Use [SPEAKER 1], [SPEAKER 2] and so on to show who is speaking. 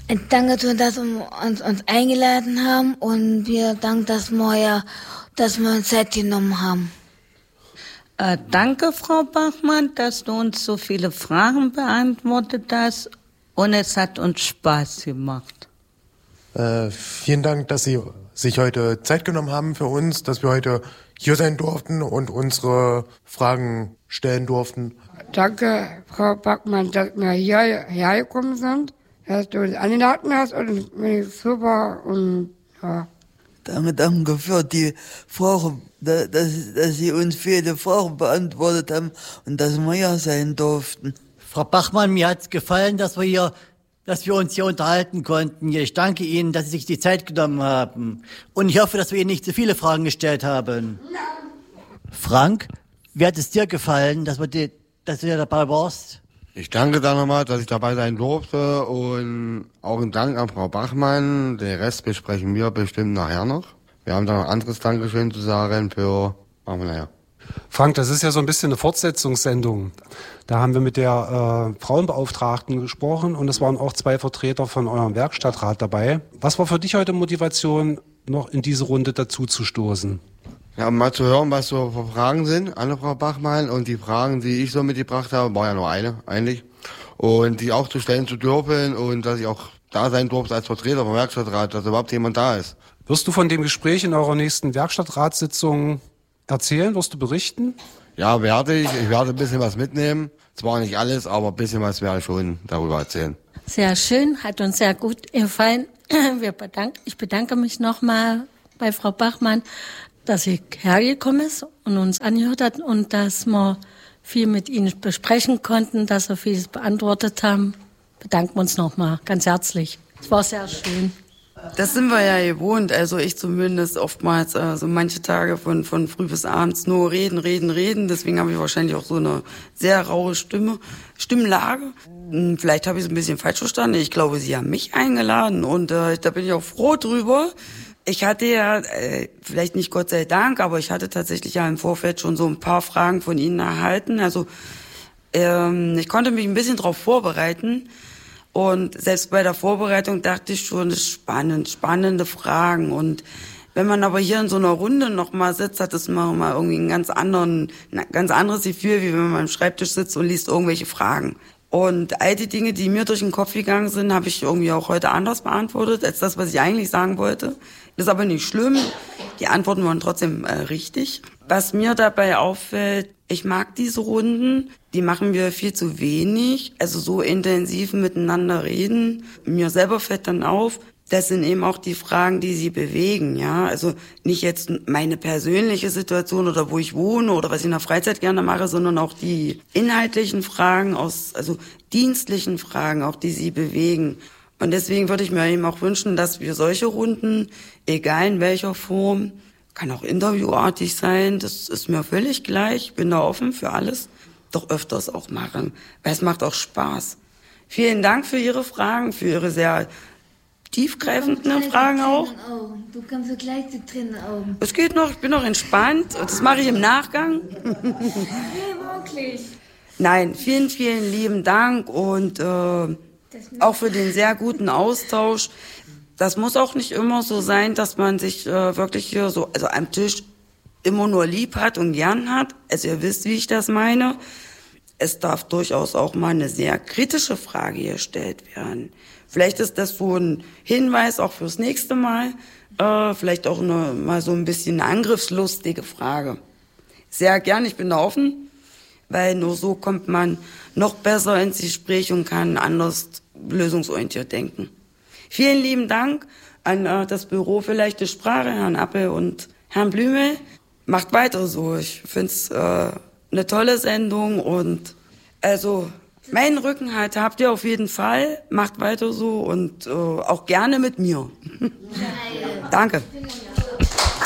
[SPEAKER 1] Danke, dass Sie uns eingeladen haben und wir danken, dass wir uns Zeit genommen haben.
[SPEAKER 2] Danke, Frau Bachmann, dass du uns so viele Fragen beantwortet hast und es hat uns Spaß gemacht.
[SPEAKER 3] Vielen Dank, dass Sie sich heute Zeit genommen haben für uns, dass wir heute hier sein durften und unsere Fragen stellen durften.
[SPEAKER 4] Danke, Frau Bachmann, dass wir hierher gekommen sind, dass du uns eingeladen hast und das finde ich super und ja.
[SPEAKER 5] Danke für die Fragen, dass Sie uns viele Fragen beantwortet haben und dass wir hier sein durften.
[SPEAKER 6] Frau Bachmann, mir hat's gefallen, dass wir uns hier unterhalten konnten. Ich danke Ihnen, dass Sie sich die Zeit genommen haben. Und ich hoffe, dass wir Ihnen nicht zu viele Fragen gestellt haben. Frank, wie hat es dir gefallen, dass du dabei warst?
[SPEAKER 7] Ich danke da nochmal, dass ich dabei sein durfte und auch ein Dank an Frau Bachmann. Den Rest besprechen wir bestimmt nachher noch. Wir haben da noch ein anderes Dankeschön zu sagen machen wir nachher.
[SPEAKER 8] Frank, das ist ja so ein bisschen eine Fortsetzungssendung. Da haben wir mit der Frauenbeauftragten gesprochen und es waren auch 2 Vertreter von eurem Werkstattrat dabei. Was war für dich heute Motivation, noch in diese Runde dazu zu stoßen?
[SPEAKER 7] Ja, um mal zu hören, was so für Fragen sind an Frau Bachmann. Und die Fragen, die ich so mitgebracht habe, war ja nur eine eigentlich. Und die auch zu stellen zu dürfen und dass ich auch da sein durfte als Vertreter vom Werkstattrat, dass überhaupt jemand da ist.
[SPEAKER 8] Wirst du von dem Gespräch in eurer nächsten Werkstattratssitzung erzählen? Wirst du berichten?
[SPEAKER 7] Ja, werde ich. Ich werde ein bisschen was mitnehmen. Zwar nicht alles, aber ein bisschen was werde ich schon darüber erzählen.
[SPEAKER 2] Sehr schön, hat uns sehr gut gefallen. Ich bedanke mich nochmal bei Frau Bachmann, dass sie hergekommen ist und uns angehört hat und dass wir viel mit Ihnen besprechen konnten, dass Sie vieles beantwortet haben. Bedanken wir uns nochmal ganz herzlich. Es war sehr schön.
[SPEAKER 9] Das sind wir ja gewohnt, also ich zumindest oftmals so manche Tage von früh bis abends nur reden. Deswegen habe ich wahrscheinlich auch so eine sehr raue Stimmlage. Vielleicht habe ich es ein bisschen falsch verstanden. Ich glaube, Sie haben mich eingeladen und da bin ich auch froh drüber. Ich hatte ja, vielleicht nicht Gott sei Dank, aber ich hatte tatsächlich ja im Vorfeld schon so ein paar Fragen von Ihnen erhalten. Also ich konnte mich ein bisschen darauf vorbereiten. Und selbst bei der Vorbereitung dachte ich schon, das ist spannende Fragen. Und wenn man aber hier in so einer Runde noch mal sitzt, hat es mal irgendwie ein ganz anderes Gefühl, wie wenn man am Schreibtisch sitzt und liest irgendwelche Fragen. Und all die Dinge, die mir durch den Kopf gegangen sind, habe ich irgendwie auch heute anders beantwortet, als das, was ich eigentlich sagen wollte. Das ist aber nicht schlimm. Die Antworten waren trotzdem richtig. Was mir dabei auffällt, ich mag diese Runden, die machen wir viel zu wenig, also so intensiv miteinander reden. Mir selber fällt dann auf, das sind eben auch die Fragen, die sie bewegen, ja. Also nicht jetzt meine persönliche Situation oder wo ich wohne oder was ich in der Freizeit gerne mache, sondern auch die inhaltlichen Fragen also dienstlichen Fragen, auch die sie bewegen. Und deswegen würde ich mir eben auch wünschen, dass wir solche Runden, egal in welcher Form, kann auch interviewartig sein, das ist mir völlig gleich, ich bin da offen für alles, doch öfters auch machen, weil es macht auch Spaß. Vielen Dank für Ihre Fragen, für Ihre sehr tiefgreifenden Fragen auch.
[SPEAKER 1] Du kannst so gleich die Tränen Augen.
[SPEAKER 9] Es geht noch, ich bin noch entspannt, das mache ich im Nachgang.
[SPEAKER 1] Nee, wirklich.
[SPEAKER 9] Nein, vielen, vielen lieben Dank und auch für den sehr guten Austausch. Das muss auch nicht immer so sein, dass man sich wirklich hier so, also am Tisch immer nur lieb hat und gern hat. Also ihr wisst, wie ich das meine. Es darf durchaus auch mal eine sehr kritische Frage gestellt werden. Vielleicht ist das so ein Hinweis auch fürs nächste Mal. Vielleicht auch mal so ein bisschen eine angriffslustige Frage. Sehr gern, ich bin da offen, weil nur so kommt man noch besser ins Gespräch und kann anders lösungsorientiert denken. Vielen lieben Dank an das Büro für leichte Sprache, Herrn Appel und Herrn Blümel. Macht weiter so. Ich finde es eine tolle Sendung und also meinen Rückenhalt habt ihr auf jeden Fall. Macht weiter so und auch gerne mit mir. Danke.